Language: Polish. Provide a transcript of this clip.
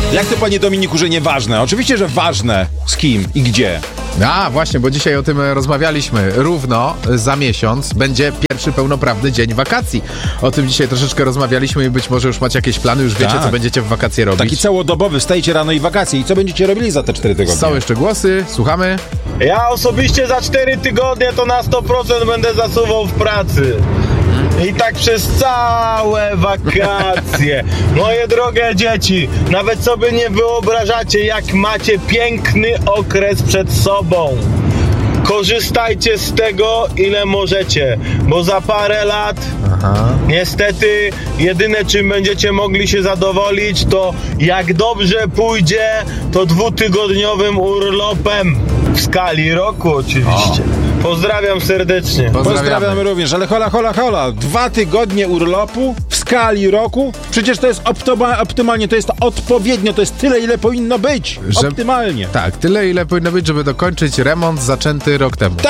Jak to, panie Dominiku, że nieważne? Oczywiście, że ważne. Z kim i gdzie. A, właśnie, bo dzisiaj o tym rozmawialiśmy. Równo za miesiąc będzie pierwszy pełnoprawny dzień wakacji. O tym dzisiaj troszeczkę rozmawialiśmy i być może już macie jakieś plany, już wiecie, co będziecie w wakacje robić. Taki całodobowy, wstajecie rano i wakacje. I co będziecie robili za te 4 tygodnie? Są jeszcze głosy, słuchamy. Ja osobiście za 4 tygodnie to na 100% będę zasuwał w pracy. I tak przez całe wakacje. Moje drogie dzieci, nawet sobie nie wyobrażacie, jak macie piękny okres przed sobą. Korzystajcie z tego, ile możecie, bo za parę lat niestety jedyne, czym będziecie mogli się zadowolić, to jak dobrze pójdzie, to 2-tygodniowym urlopem w skali roku oczywiście. Pozdrawiam serdecznie. Pozdrawiamy również, ale hola. 2 tygodnie urlopu w skali roku? Przecież to jest optymalnie, to jest odpowiednio, to jest tyle, ile powinno być. Optymalnie. Tak, tyle, ile powinno być, żeby dokończyć remont zaczęty rok temu.